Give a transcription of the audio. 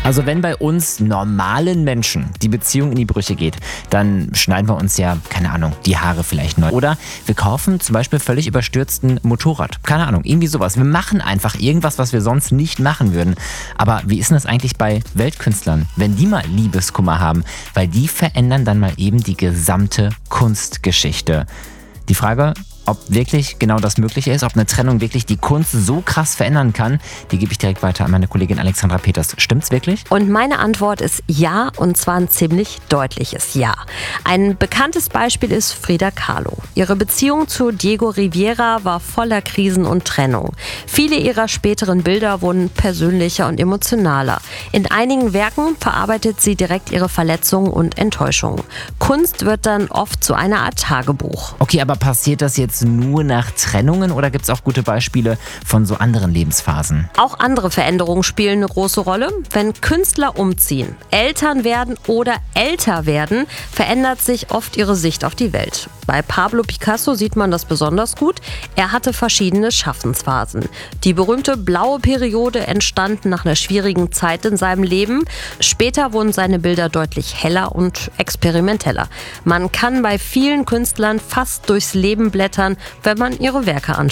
Also wenn bei uns normalen Menschen die Beziehung in die Brüche geht, dann schneiden wir uns ja, keine Ahnung, die Haare vielleicht neu. Oder wir kaufen zum Beispiel völlig überstürzten Motorrad. Keine Ahnung, irgendwie sowas. Wir machen einfach irgendwas, was wir sonst nicht machen würden. Aber wie ist denn das eigentlich bei Weltkünstlern, wenn die mal Liebeskummer haben? Weil die verändern dann mal eben die gesamte Kunstgeschichte. Die Frage, ob wirklich genau das möglich ist, ob eine Trennung wirklich die Kunst so krass verändern kann, die gebe ich direkt weiter an meine Kollegin Alexandra Peters. Stimmt's wirklich? Und meine Antwort ist ja, und zwar ein ziemlich deutliches Ja. Ein bekanntes Beispiel ist Frida Kahlo. Ihre Beziehung zu Diego Rivera war voller Krisen und Trennung. Viele ihrer späteren Bilder wurden persönlicher und emotionaler. In einigen Werken verarbeitet sie direkt ihre Verletzungen und Enttäuschungen. Kunst wird dann oft zu einer Art Tagebuch. Okay, aber passiert das jetzt nur nach Trennungen oder gibt es auch gute Beispiele von so anderen Lebensphasen? Auch andere Veränderungen spielen eine große Rolle. Wenn Künstler umziehen, Eltern werden oder älter werden, verändert sich oft ihre Sicht auf die Welt. Bei Pablo Picasso sieht man das besonders gut. Er hatte verschiedene Schaffensphasen. Die berühmte blaue Periode entstand nach einer schwierigen Zeit in seinem Leben. Später wurden seine Bilder deutlich heller und experimenteller. Man kann bei vielen Künstlern fast durchs Leben blättern, wenn man ihre Werke anschaut.